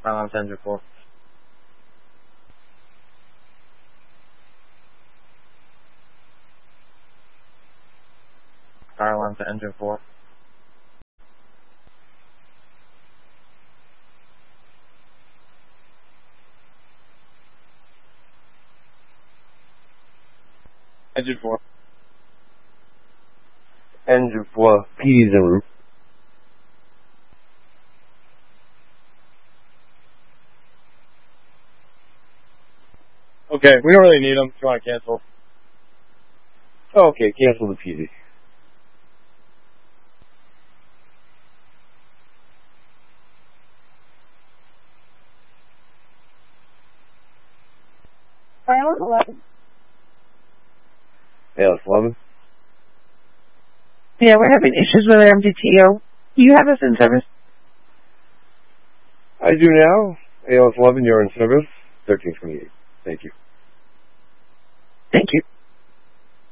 Fire alarm to engine 4. Fire alarm to engine 4. Engine 4. Engine 4, PD's en route. Okay, we don't really need them if you want to cancel. Okay, cancel the PD. Fire 11. ALS 11. Yeah, we're having issues with our MDTO. Do you have us in service? I do now. ALS 11, you're in service. 1328. Thank you.